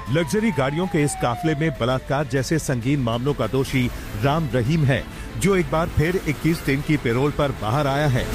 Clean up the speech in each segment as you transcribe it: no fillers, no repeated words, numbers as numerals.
Luxury गाड़ियों के इस काफिले में बलात्कार जैसे संगीन मामलों का दोषी राम रहीम है, जो एक बार फिर 21 दिन की पैरोल पर बाहर आया है।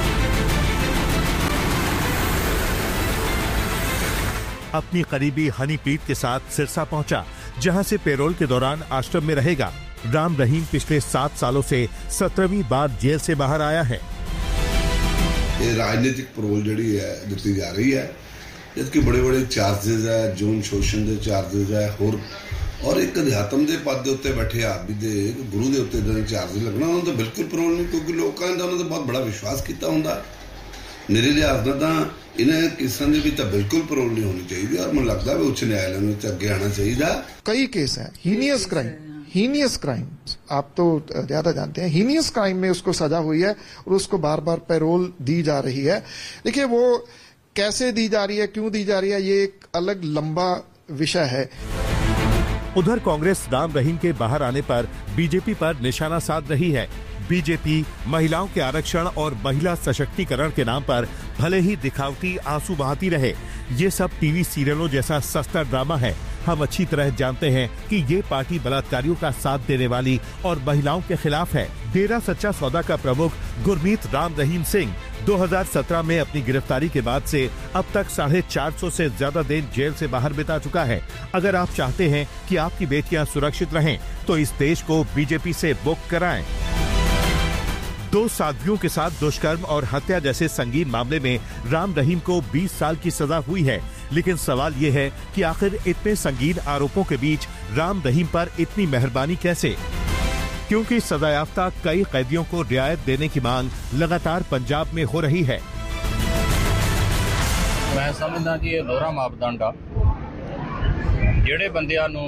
अपनी करीबी हनीप्रीत के साथ सिरसा पहुंचा, जहां से पैरोल के दौरान आश्रम में रहेगा। राम रहीम पिछले 7 सालों से 17वीं बार जेल से बाहर आया है। ये राजनीतिक पैरोल जी है दी जा रही है, जबकि बड़े बड़े चार्जेस है, जोन शोषण के चार्जेस है और एक अध्यात्म के पद के उत्ते बैठे आदमी दे गुरु के उत्ते इदां चार्ज लगना उन्होंने तो बिल्कुल पैरोल नहीं, क्योंकि लोगों ने उन्होंने बहुत बड़ा विश्वास किया होंगे। मेरे लिहाज नाल तां इन्हां केसां दे विच तां बिल्कुल पैरोल नहीं होनी चाहिए और मुझे लगता है उच्च न्यायालय में अगे आना चाहिए। कई केस हैं हीनियस क्राइम आप तो ज्यादा जानते हैं, हीनियस क्राइम में उसको सजा हुई है और उसको बार बार पैरोल दी जा रही है। देखिए वो कैसे दी जा रही है, क्यों दी जा रही है, ये एक अलग लंबा विषय है। उधर कांग्रेस राम रहीम के बाहर आने पर बीजेपी पर निशाना साध रही है। बीजेपी महिलाओं के आरक्षण और महिला सशक्तिकरण के नाम पर भले ही दिखावटी आंसू बहाती रहे, ये सब टीवी सीरियलों जैसा सस्ता ड्रामा है। हम अच्छी तरह जानते हैं कि ये पार्टी बलात्कारियों का साथ देने वाली और महिलाओं के खिलाफ है। डेरा सच्चा सौदा का प्रमुख गुरमीत राम रहीम सिंह 2017 में अपनी गिरफ्तारी के बाद से अब तक 450 से ज्यादा दिन जेल से बाहर बिता चुका है। अगर आप चाहते हैं कि आपकी बेटियां सुरक्षित रहें, तो इस देश को बीजेपी से बुक कराएं। 2 साध्वियों के साथ दुष्कर्म और हत्या जैसे संगीन मामले में राम रहीम को 20 साल की सजा हुई है, लेकिन सवाल ये है कि आखिर इतने संगीन आरोपों के बीच राम रहीम पर इतनी मेहरबानी कैसे? क्योंकि सजायाफ्ता कई कैदियों को रियायत देने की मांग लगातार पंजाब में हो रही है। मैं समझदा कि ये दोहरा मापदंड आ, ਜਿਹੜੇ ਬੰਦਿਆਂ ਨੂੰ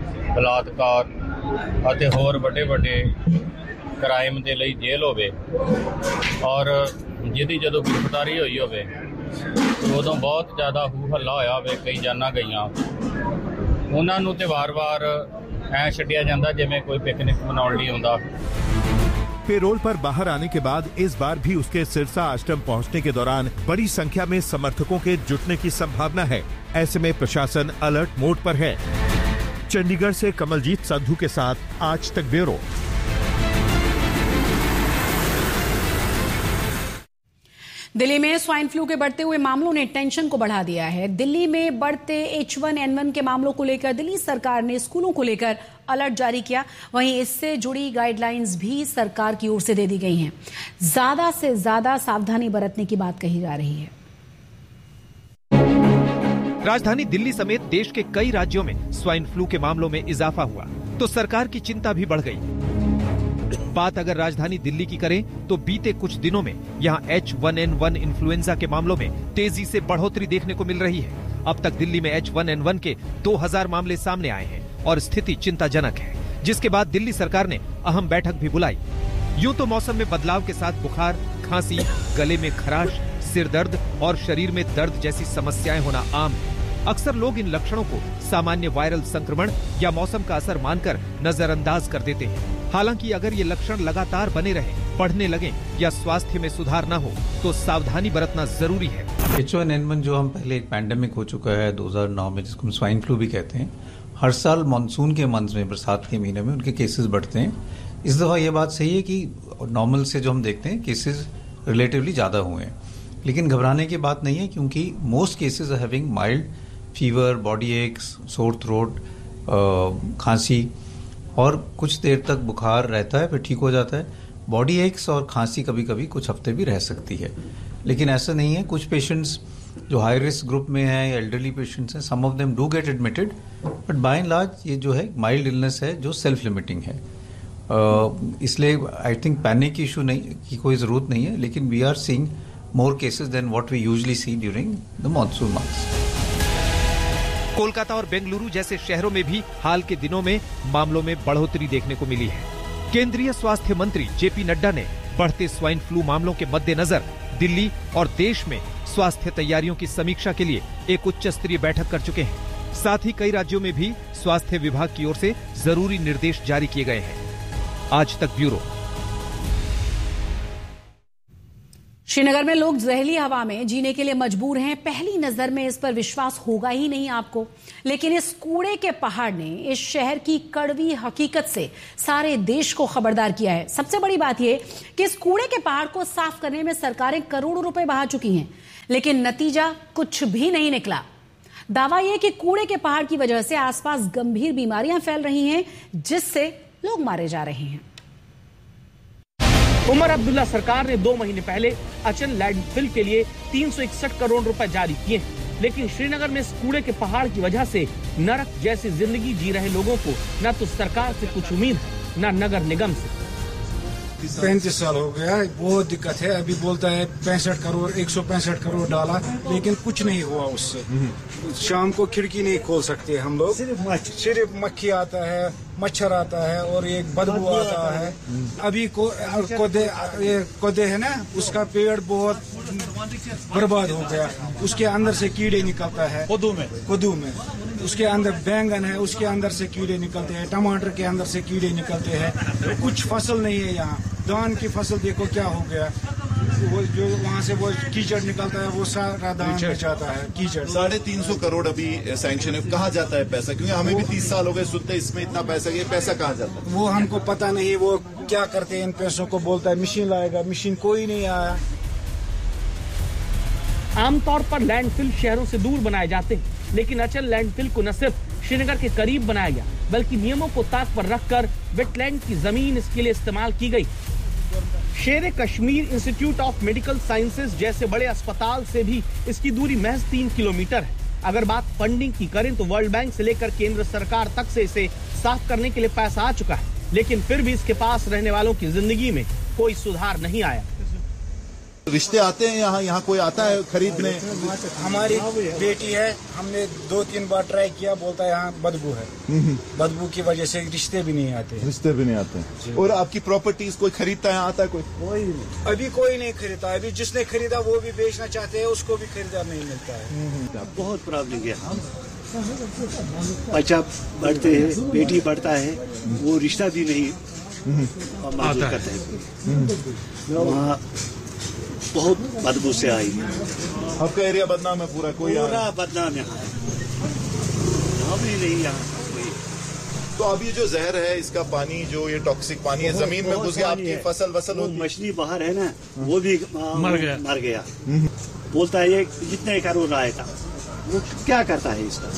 ਬਲਾਤਕਾਰ ਅਤੇ ਹੋਰ ਵੱਡੇ क्राइम के लिए जेल होवे और जिहदी जदों गिरफ्तारी हुई होवे उदों बहुत ज़्यादा हू हल्ला होया होवे, कई जानां गईयां, उन्हां नूं ते वार-वार ऐ छड्डिया जांदा जिवें कोई पिकनिक मनाउण लई आउंदा। पैरोल पर बाहर आने के बाद इस बार भी उसके सिरसा आश्रम पहुंचने के दौरान बड़ी संख्या में समर्थकों के जुटने की संभावना है। ऐसे में प्रशासन अलर्ट मोड पर है। चंडीगढ़ से कमलजीत संधू के साथ आज तक ब्यूरो। दिल्ली में स्वाइन फ्लू के बढ़ते हुए मामलों ने टेंशन को बढ़ा दिया है। दिल्ली में बढ़ते H1N1 के मामलों को लेकर दिल्ली सरकार ने स्कूलों को लेकर अलर्ट जारी किया। वहीं इससे जुड़ी गाइडलाइंस भी सरकार की ओर से दे दी गई हैं। ज्यादा से ज्यादा सावधानी बरतने की बात कही जा रही है। राजधानी दिल्ली समेत देश के कई राज्यों में स्वाइन फ्लू के मामलों में इजाफा हुआ तो सरकार की चिंता भी बढ़ गई। बात अगर राजधानी दिल्ली की करें तो बीते कुछ दिनों में यहाँ H1N1 इन्फ्लुएंजा के मामलों में तेजी से बढ़ोतरी देखने को मिल रही है। अब तक दिल्ली में H1N1 के 2000 मामले सामने आए हैं और स्थिति चिंताजनक है, जिसके बाद दिल्ली सरकार ने अहम बैठक भी बुलाई। यूं तो मौसम में बदलाव के साथ बुखार, खांसी, गले में खराश, सिर दर्द और शरीर में दर्द जैसी समस्याएं होना आम है। अक्सर लोग इन लक्षणों को सामान्य वायरल संक्रमण या मौसम का असर मानकर नजरअंदाज कर देते हैं। हालांकि अगर ये लक्षण लगातार बने रहें, बढ़ने लगें या स्वास्थ्य में सुधार न हो तो सावधानी बरतना जरूरी है। H1N1 जो हम पहले एक पैंडेमिक हो चुका है 2009 में, जिसको हम स्वाइन फ्लू भी कहते हैं, हर साल मानसून के मंथ में, बरसात के महीने में उनके केसेस बढ़ते हैं। इस दफा ये बात सही है कि नॉर्मल से जो हम देखते हैं केसेस रिलेटिवली ज्यादा हुए हैं, लेकिन घबराने की बात नहीं है, क्योंकि most cases are having mild fever, body aches, sore throat, खांसी और कुछ देर तक बुखार रहता है, फिर ठीक हो जाता है। बॉडी एक्स और खांसी कभी कभी कुछ हफ्ते भी रह सकती है, लेकिन ऐसा नहीं है। कुछ पेशेंट्स जो हाई रिस्क ग्रुप में हैं या एल्डरली पेशेंट्स हैं, सम of them do get admitted, but by and large ये जो है माइल्ड इलनेस है जो सेल्फ लिमिटिंग है। इसलिए आई थिंक पैनिक की इशू नहीं की कोई जरूरत नहीं है, लेकिन we are seeing more cases then what we usually C during the monsoon months. Kolkata और बेंगलुरु जैसे शहरों में भी हाल के दिनों में मामलों में बढ़ोतरी देखने को मिली है। केंद्रीय स्वास्थ्य मंत्री जेपी नड्डा ने बढ़ते स्वाइन फ्लू मामलों के मद्देनजर दिल्ली और देश में स्वास्थ्य तैयारियों की समीक्षा के लिए एक उच्च स्तरीय बैठक कर चुके हैं। साथ ही कई राज्यों में भी स्वास्थ्य विभाग की ओर से जरूरी निर्देश जारी किए गए हैं। आज तक ब्यूरो। श्रीनगर में लोग जहरीली हवा में जीने के लिए मजबूर हैं। पहली नजर में इस पर विश्वास होगा ही नहीं आपको, लेकिन इस कूड़े के पहाड़ ने इस शहर की कड़वी हकीकत से सारे देश को खबरदार किया है। सबसे बड़ी बात यह कि इस कूड़े के पहाड़ को साफ करने में सरकारें करोड़ों रुपए बहा चुकी हैं, लेकिन नतीजा कुछ भी नहीं निकला। दावा यह कि कूड़े के पहाड़ की वजह से आसपास गंभीर बीमारियां फैल रही हैं, जिससे लोग मारे जा रहे हैं। उमर अब्दुल्ला सरकार ने 2 महीने पहले अचल लैंडफिल के लिए 361 करोड़ रुपए जारी किए, लेकिन श्रीनगर में इस कूड़े के पहाड़ की वजह से नरक जैसी जिंदगी जी रहे लोगों को न तो सरकार से कुछ उम्मीद है, न नगर निगम से। 35 साल हो गया, बहुत दिक्कत है। अभी बोलता है 165 करोड़ डाला, लेकिन कुछ नहीं हुआ उससे। शाम को खिड़की नहीं खोल सकते हम लोग, सिर्फ मक्खी आता है, मच्छर आता है और एक बदबू आता है। अभी कोदे है ना, उसका पेड़ बहुत बर्बाद हो गया, उसके अंदर से कीड़े निकलता है। कद्दू में उसके अंदर बैंगन है, उसके अंदर से कीड़े निकलते हैं, टमाटर के अंदर से कीड़े निकलते हैं। तो कुछ फसल नहीं है यहाँ। धान की फसल देखो क्या हो गया, वो जो वहाँ से वो कीचड़ निकलता है, वो सारा धान बचाता है कीचड़। 350 करोड़ अभी सैंक्शन है। कहाँ जाता है पैसा? क्योंकि हमें भी 30 साल हो गए सुनते इसमें इतना पैसा, ये पैसा कहाँ जाता है वो हमको पता नहीं। वो क्या करते हैं इन पैसों को, बोलता है मशीन लाएगा, मशीन कोई नहीं आया। आमतौर पर लैंडफिल शहरों से दूर बनाए जाते हैं, लेकिन अचल लैंडफिल को न सिर्फ श्रीनगर के करीब बनाया गया, बल्कि नियमों को ताक पर रखकर वेटलैंड की जमीन इसके लिए इस्तेमाल की गई। शेर Kashmir institute of medical sciences जैसे बड़े अस्पताल से भी इसकी दूरी महज 3 किलोमीटर है। अगर बात फंडिंग की करें तो वर्ल्ड बैंक से लेकर केंद्र सरकार तक से इसे साफ करने के लिए पैसा आ चुका है, लेकिन फिर भी इसके पास रहने वालों की जिंदगी में कोई सुधार नहीं आया। रिश्ते आते हैं यहाँ कोई आता है खरीदने? हमारी बेटी है, हमने 2-3 बार ट्राई किया, बोलता है यहाँ बदबू है। बदबू की वजह से रिश्ते भी नहीं आते। और आपकी प्रॉपर्टीज कोई खरीदता है, आता है कोई नहीं? अभी कोई नहीं खरीदता। अभी जिसने खरीदा वो भी बेचना चाहते हैं, उसको भी खरीदा नहीं मिलता है। बहुत प्रॉब्लम है। बच्चा बढ़ते हैं, बेटी बढ़ता है, वो रिश्ता भी नहीं मंजूर करता है। वहाँ बहुत बदबू से आई है। आपका एरिया बदनाम है पूरा बदनाम यहाँ भी नहीं यहाँ। तो अब ये जो जहर है, इसका पानी जो ये टॉक्सिक पानी है, जमीन में घुस गया, आपकी फसल मछली बाहर है ना, वो भी मर गया। बोलता है ये जितने करोड़ रहा था, वो क्या करता है इसका?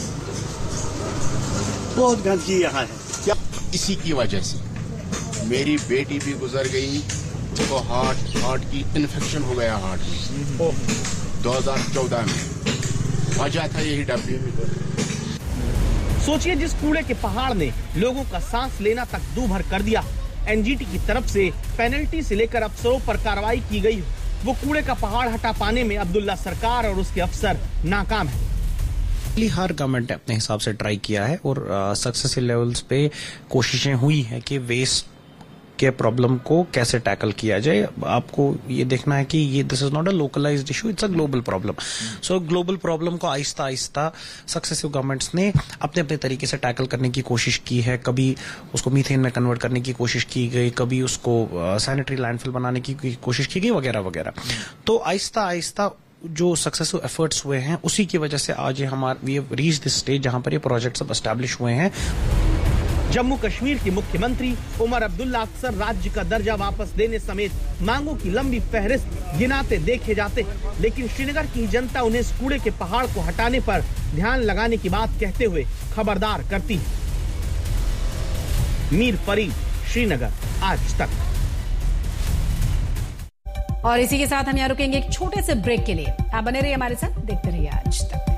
बहुत गंदगी यहाँ है। क्या इसी की वजह से मेरी बेटी भी गुजर गई, तो हार्ट की इन्फेक्शन हो गया हार्ट में 2014 में। वजह था यही डब्बे में। सोचिए, जिस कूड़े के पहाड़ ने लोगों का सांस लेना तक दूभर कर दिया, एनजीटी की तरफ से पेनल्टी से लेकर अफसरों पर कार्रवाई की गई, वो कूड़े का पहाड़ हटा पाने में अब्दुल्ला सरकार और उसके अफसर नाकाम है। हर गवर्नमेंट ने अपने हिसाब से ट्राई किया है और सक्सेसफुल लेवल्स पे कोशिशें हुई हैं कि वेस्ट के प्रॉब्लम को कैसे टैकल किया जाए। आपको ये देखना है कि ये this is not a localised issue, it's a global problem. So global problem को आहिस्ता आहिस्ता सक्सेसिव गवर्नमेंट्स ने अपने अपने तरीके से टैकल करने की कोशिश की है। कभी उसको मीथेन में कन्वर्ट करने की कोशिश की गई, कभी उसको सैनिटरी लैंडफिल बनाने की कोशिश की गई, वगैरह वगैरह। तो आहिस्ता आहिस्ता जो सक्सेसफुल एफर्ट्स हुए हैं, उसी की वजह से आज ये we have reached this stage जहां पर ये प्रोजेक्ट्स अब एस्टैब्लिश हुए हैं। जम्मू कश्मीर के मुख्यमंत्री उमर अब्दुल्ला अक्सर राज्य का दर्जा वापस देने समेत मांगों की लंबी फहरिस्त गिनाते देखे जाते, लेकिन श्रीनगर की जनता उन्हें इस कूड़े के पहाड़ को हटाने पर ध्यान लगाने की बात कहते हुए खबरदार करती है। मीर फरीद, श्रीनगर, आज तक। और इसी के साथ हम यहाँ रुकेंगे एक छोटे से ब्रेक के लिए। आप बने रहिए हमारे साथ, देखते रहिए आज तक।